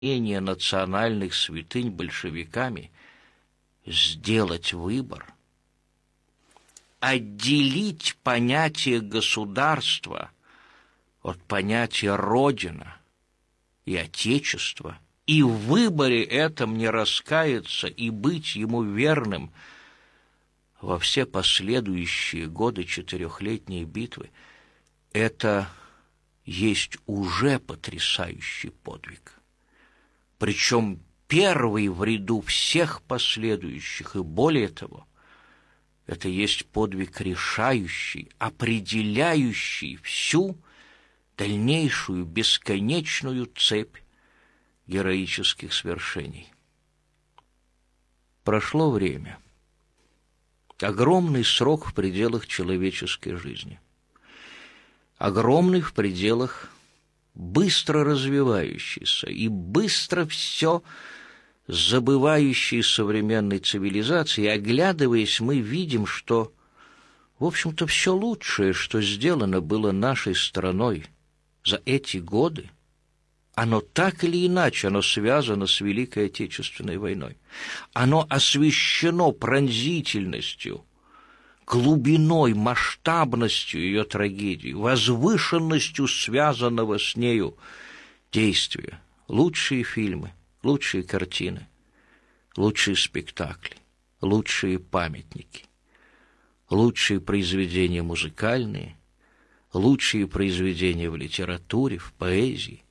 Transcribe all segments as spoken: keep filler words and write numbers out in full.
национальных святынь большевиками сделать выбор, отделить понятие государства от понятия Родина и Отечество, и в выборе этом не раскаяться и быть ему верным во все последующие годы четырехлетней битвы, это есть уже потрясающий подвиг. Причем первый в ряду всех последующих, и более того, это есть подвиг решающий, определяющий всю дальнейшую бесконечную цепь героических свершений. Прошло время. Огромный срок в пределах человеческой жизни. Огромный в пределах быстро развивающейся и быстро все забывающей современной цивилизации. И, оглядываясь, мы видим, что, в общем-то, все лучшее, что сделано было нашей страной за эти годы, оно так или иначе, оно связано с Великой Отечественной войной. Оно освещено пронзительностью, глубиной, масштабностью ее трагедии, возвышенностью связанного с нею действия. Лучшие фильмы, лучшие картины, лучшие спектакли, лучшие памятники, лучшие произведения музыкальные, лучшие произведения в литературе, в поэзии.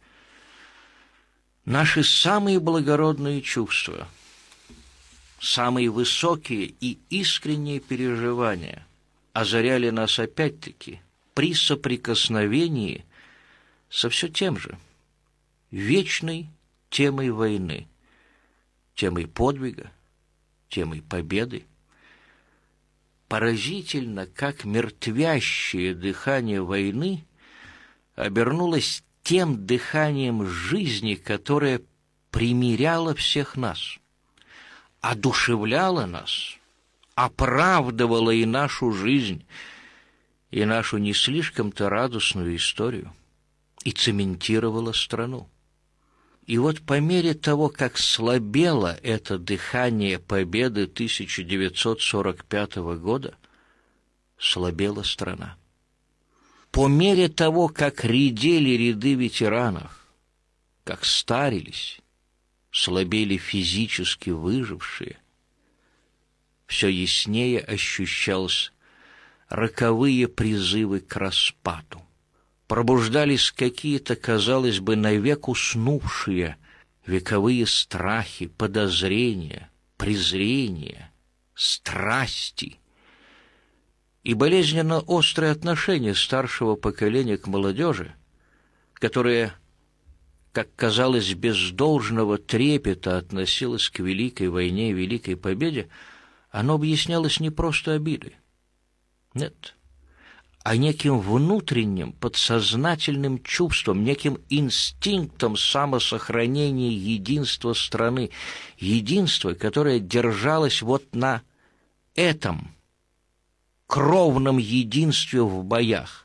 Наши самые благородные чувства, самые высокие и искренние переживания озаряли нас опять-таки при соприкосновении со все тем же вечной темой войны, темой подвига, темой победы. Поразительно, как мертвящее дыхание войны обернулось тем дыханием жизни, которое примиряло всех нас, одушевляло нас, оправдывало и нашу жизнь, и нашу не слишком-то радостную историю, и цементировало страну. И вот по мере того, как слабело это дыхание победы тысяча девятьсот сорок пятого года, слабела страна. По мере того, как редели ряды ветеранов, как старились, слабели физически выжившие, все яснее ощущались роковые призывы к распаду. Пробуждались какие-то, казалось бы, навек уснувшие вековые страхи, подозрения, презрения, страсти и болезненно острое отношение старшего поколения к молодежи, которое, как казалось, без должного трепета относилось к Великой войне и Великой победе, оно объяснялось не просто обидой. Нет, а неким внутренним, подсознательным чувством, неким инстинктом самосохранения единства страны, единства, которое держалось вот на этом кровном единстве в боях.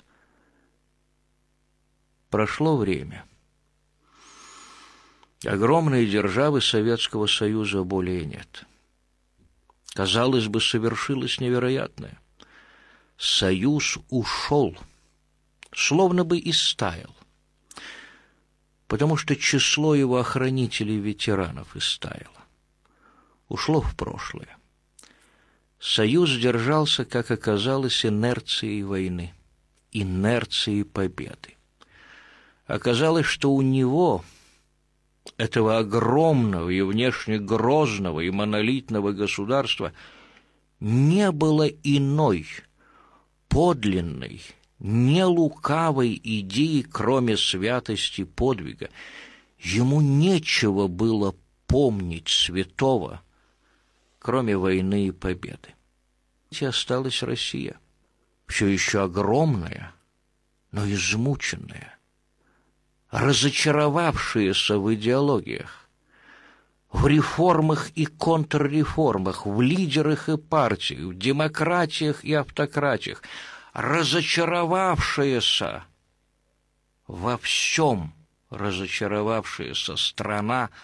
Прошло время. Огромной державы Советского Союза более нет. Казалось бы, совершилось невероятное. Союз ушел, словно бы истаял, потому что число его охранителей-ветеранов истаяло, ушло в прошлое. Союз держался, как оказалось, инерцией войны, инерцией победы. Оказалось, что у него, этого огромного и внешне грозного и монолитного государства, не было иной, подлинной, не лукавой идеи, кроме святости подвига. Ему нечего было помнить святого, кроме войны и победы. И осталась Россия, все еще огромная, но измученная, разочаровавшаяся в идеологиях, в реформах и контрреформах, в лидерах и партиях, в демократиях и автократиях, разочаровавшаяся во всем разочаровавшаяся страна